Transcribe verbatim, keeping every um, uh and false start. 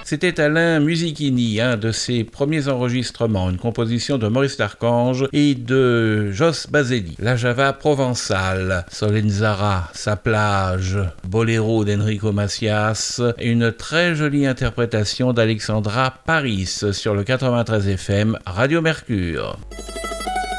C'était Alain Musichini, un de ses premiers enregistrements, une composition de Maurice Larchange et de Jos Baselli. La Java provençale, Solenzara, Sa plage, Boléro d'Enrico Macias, une très jolie interprétation d'Alexandra Paris sur le quatre-vingt-treize F M Radio Mercure.